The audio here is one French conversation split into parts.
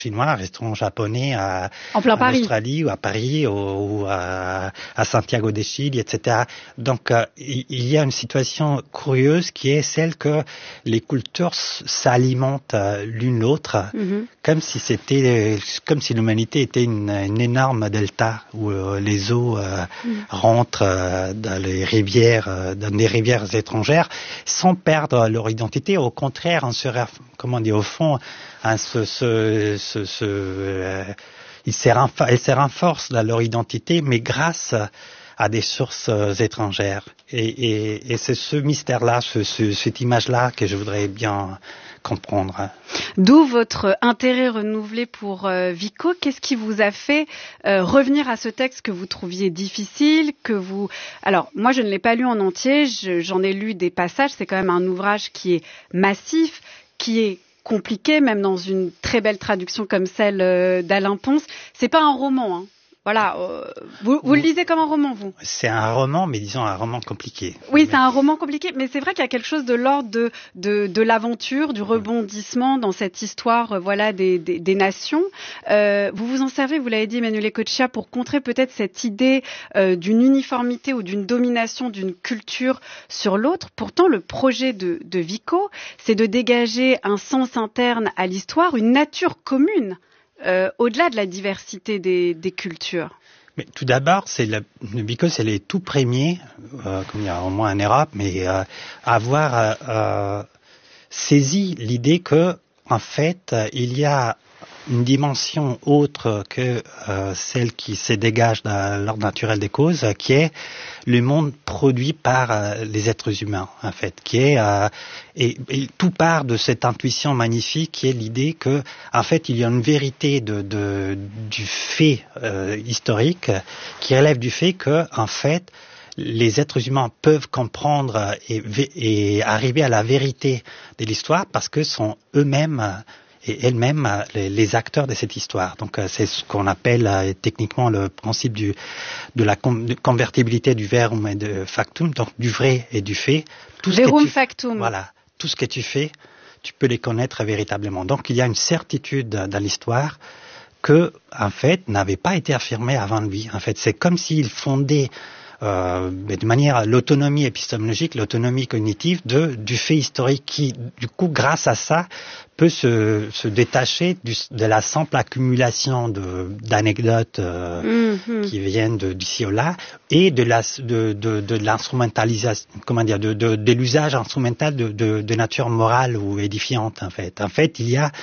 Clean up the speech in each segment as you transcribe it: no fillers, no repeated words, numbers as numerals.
chinois, un restaurant japonais en plein Paris. Australie ou à Paris ou à Santiago de Chile, etc. Donc, il y a une situation curieuse qui est celle que les cultures s'alimentent l'une l'autre, comme si l'humanité était une énorme delta où les eaux rentrent dans les rivières, étrangères, sans perdre leur identité. Au contraire, on serait, au fond, elles se renforcent dans leur identité, mais grâce à des sources étrangères. Et c'est ce mystère-là, cette image-là que je voudrais bien comprendre. D'où votre intérêt renouvelé pour Vico. Qu'est-ce qui vous a fait revenir à ce texte que vous trouviez difficile, Alors, moi, je ne l'ai pas lu en entier, j'en ai lu des passages. C'est quand même un ouvrage qui est massif, qui est compliqué, même dans une très belle traduction comme celle d'Alain Ponce. C'est pas un roman, hein. Voilà, vous le lisez comme un roman, vous? C'est un roman, mais disons un roman compliqué. Oui, c'est un roman compliqué, mais c'est vrai qu'il y a quelque chose de l'ordre de l'aventure, du rebondissement dans cette histoire, des nations. Vous vous en servez, vous l'avez dit, Emmanuel Ecochea, pour contrer peut-être cette idée d'une uniformité ou d'une domination d'une culture sur l'autre. Pourtant, le projet de Vico, c'est de dégager un sens interne à l'histoire, une nature commune. Au-delà de la diversité des cultures. Mais tout d'abord, Vico, c'est les tout premiers, comme il y a au moins en Europe, mais avoir saisi l'idée que, en fait, il y a une dimension autre que celle qui se dégage dans l'ordre naturel des causes, qui est le monde produit par les êtres humains, en fait, qui est et tout part de cette intuition magnifique qui est l'idée que, en fait, il y a une vérité du fait historique qui relève du fait que, en fait, les êtres humains peuvent comprendre et arriver à la vérité de l'histoire parce que sont eux-mêmes et elles-mêmes les acteurs de cette histoire. Donc c'est ce qu'on appelle techniquement le principe de la convertibilité du verum et de factum, donc du vrai et du fait. Verum factum. Voilà, tout ce que tu fais, tu peux les connaître véritablement. Donc il y a une certitude dans l'histoire que, en fait, n'avait pas été affirmée avant lui. En fait, c'est comme s'il fondait de manière l'autonomie épistémologique, l'autonomie cognitive du fait historique qui, du coup, grâce à ça, peut se détacher de la simple accumulation d'anecdotes qui viennent d'ici ou là et de l'instrumentalisation, de l'usage instrumental de nature morale ou édifiante, en fait. En fait, il y a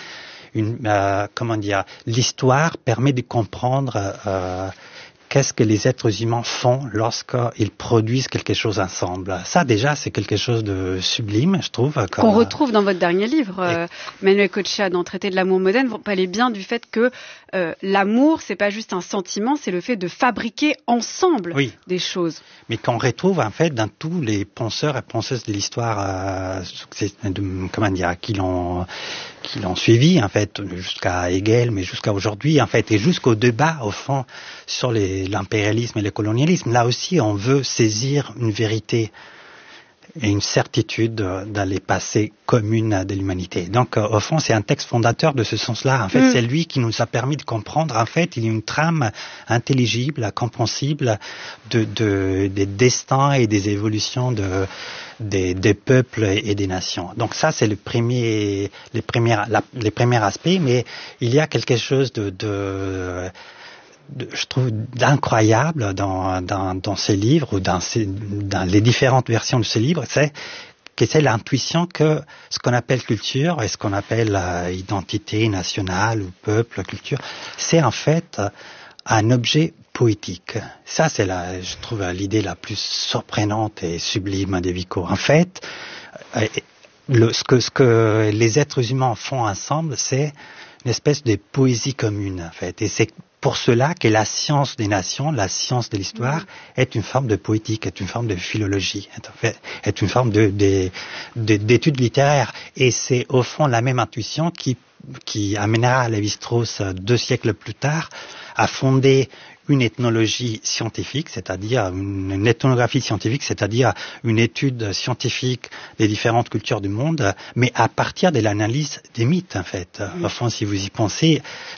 l'histoire permet de comprendre qu'est-ce que les êtres humains font lorsqu'ils produisent quelque chose ensemble. Ça, déjà, c'est quelque chose de sublime, je trouve. Qu'on retrouve dans votre dernier livre, Emmanuel Ecochea, dans Traité de l'amour moderne. Vous parlez bien du fait que l'amour, c'est pas juste un sentiment, c'est le fait de fabriquer ensemble des choses. Mais qu'on retrouve, en fait, dans tous les penseurs et penseuses de l'histoire, qui l'ont suivi, en fait, jusqu'à Hegel, mais jusqu'à aujourd'hui, en fait, et jusqu'au débat, au fond, sur l'impérialisme et le colonialisme. Là aussi, on veut saisir une vérité et une certitude dans les passés communs de l'humanité. Donc, au fond, c'est un texte fondateur de ce sens-là. En fait, c'est lui qui nous a permis de comprendre. En fait, il y a une trame intelligible, compréhensible des destins et des évolutions des peuples et des nations. Donc ça, c'est les premiers aspects, mais il y a quelque chose je trouve d'incroyable dans ces livres ou dans les différentes versions de ces livres, c'est l'intuition que ce qu'on appelle culture et ce qu'on appelle identité nationale ou peuple, culture, c'est en fait un objet poétique. Ça, c'est je trouve l'idée la plus surprenante et sublime de Vico. En fait, ce que les êtres humains font ensemble, c'est une espèce de poésie commune, en fait. Et c'est pour cela que la science des nations, la science de l'histoire, est une forme de poétique, est une forme de philologie, est une forme d'étude littéraire. Et c'est au fond la même intuition qui amènera Lévi-Strauss 2 siècles plus tard à fonder une ethnologie scientifique, c'est-à-dire une ethnographie scientifique, c'est-à-dire une étude scientifique des différentes cultures du monde, mais à partir de l'analyse des mythes, en fait. Enfin, si vous y pensez,